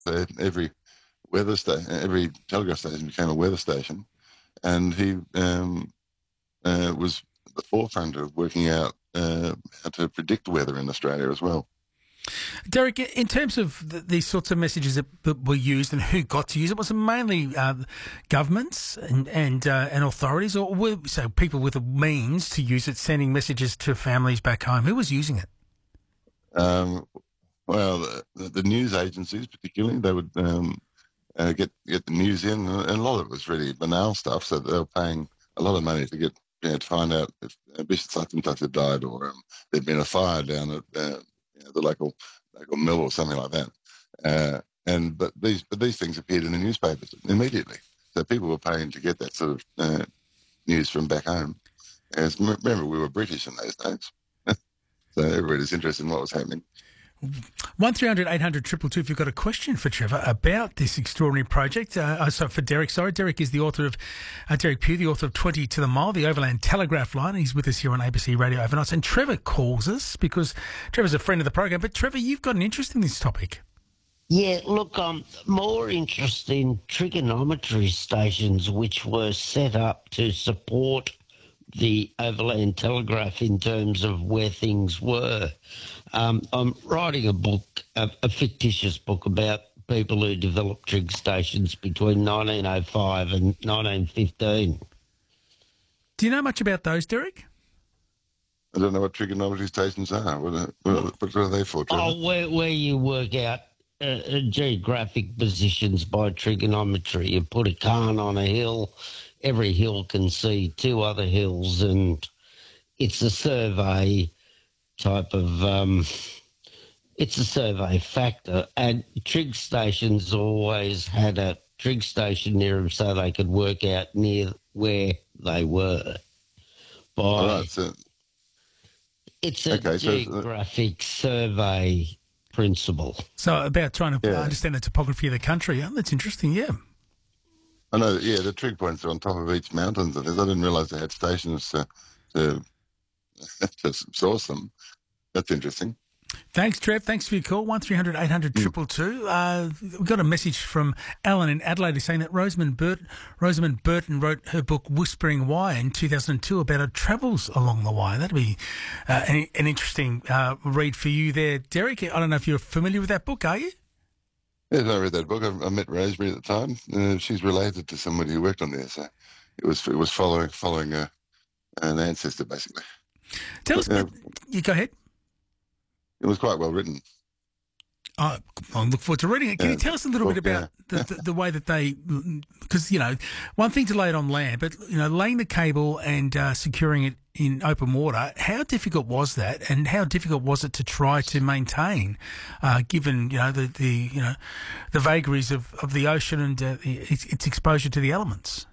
every weather station, every telegraph station became a weather station, and he was at the forefront of working out how to predict weather in Australia as well. Derek, in terms of these sorts of messages that were used and who got to use it, was it mainly governments and authorities, or were people with the means to use it, sending messages to families back home? Who was using it? Well, the news agencies, particularly, they would get the news in, and a lot of it was really banal stuff. So they were paying a lot of money to get to find out if Bishop such and such had died, or there'd been a fire down at the local mill or something like that. But these things appeared in the newspapers immediately. So people were paying to get that sort of news from back home. Remember, we were British in those days, so everybody's interested in what was happening. 1300 800 222 if you've got a question for Trevor about this extraordinary project. For Derek, Derek is the author of, Derek Pugh, the author of 20 to the Mile, the Overland Telegraph Line. He's with us here on ABC Radio Overnights. And Trevor calls us because Trevor's a friend of the program. But Trevor, you've got an interest in this topic. Yeah, look, I'm more interested in trigonometry stations which were set up to support the Overland Telegraph in terms of where things were. I'm writing a book, a fictitious book about people who developed trig stations between 1905 and 1915. Do you know much about those, Derek? I don't know what trigonometry stations are. What are they for, Trevor? Where you work out geographic positions by trigonometry. You put a cairn on a hill, every hill can see two other hills, and it's a survey type of it's a survey factor. And trig stations always had a trig station near them so they could work out near where they were. It's a geographic survey principle. So about trying to understand the topography of the country. Yeah, that's interesting, yeah. I know, the trig points are on top of each mountain. I didn't realise they had stations to source them. That's interesting. Thanks, Trev. Thanks for your call. 1300 800 222. We got a message from Alan in Adelaide saying that Rosamund Burton wrote her book Whispering Wye in 2002 about her travels along the Wye. That'd be an interesting read for you there, Derek. I don't know if you're familiar with that book, are you? Yes, I read that book. I met Rosemary at the time. She's related to somebody who worked on there, so it was following an ancestor, basically. Tell us, you go ahead. It was quite well written. I look forward to reading it. Can you tell us a little bit about the way that they, because, one thing to lay it on land, but, laying the cable and securing it in open water, how difficult was that, and how difficult was it to try to maintain, given, the vagaries of the ocean and its exposure to the elements?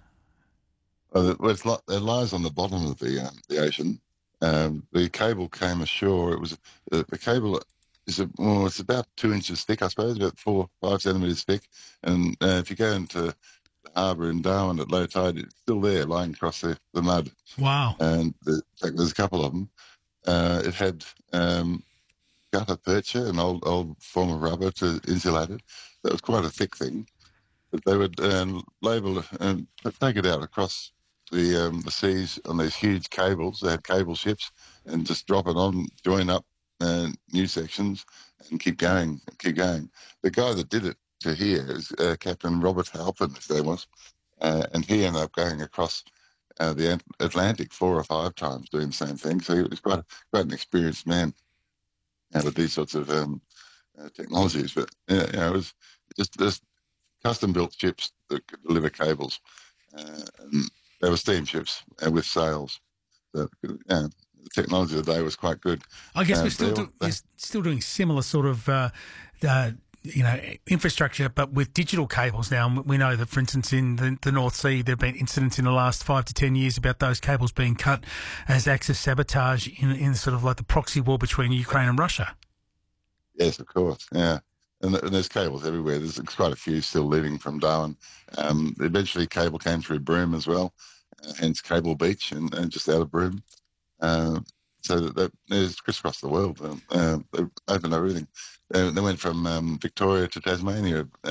It lies on the bottom of the ocean. The cable came ashore. It was the cable is it's about 2 inches thick, I suppose, about 4 or 5 centimetres thick. And if you go into the harbour in Darwin at low tide, it's still there, lying across the mud. Wow! And there's a couple of them. It had gutta percha, an old form of rubber to insulate it. That was quite a thick thing. But they would label and take it out across the seas on these huge cables. They had cable ships, and just drop it on, join up new sections, and keep going. The guy that did it to here is Captain Robert Halpin, his name was, and he ended up going across the Atlantic 4 or 5 times doing the same thing. So he was quite an experienced man with these sorts of technologies. But it was just custom-built ships that could deliver cables. And they were steamships with sails. The technology of the day was quite good. I guess we're still doing similar sort of, infrastructure, but with digital cables now. We know that, for instance, in the North Sea, there have been incidents in the last 5 to 10 years about those cables being cut as acts of sabotage in sort of like the proxy war between Ukraine and Russia. Yes, of course, yeah. And there's cables everywhere. There's quite a few still leading from Darwin. Eventually, cable came through Broome as well, hence Cable Beach and just out of Broome. so that it's crisscrossed the world. They opened everything. They went from Victoria to Tasmania